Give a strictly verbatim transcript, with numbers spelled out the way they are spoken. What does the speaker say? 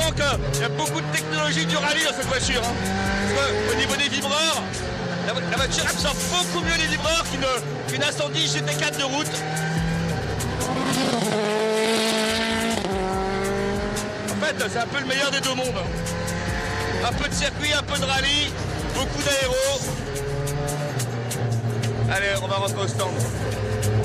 sent qu'il y a beaucoup de technologie du rallye dans cette voiture. Hein. Parce que, au niveau des vibreurs, la, la voiture absorbe beaucoup mieux les vibreurs qu'une qu'une A cent dix G T quatre de route. En fait, c'est un peu le meilleur des deux mondes. Un peu de circuit, un peu de rallye, beaucoup d'aéro. Allez, on va rentrer au stand.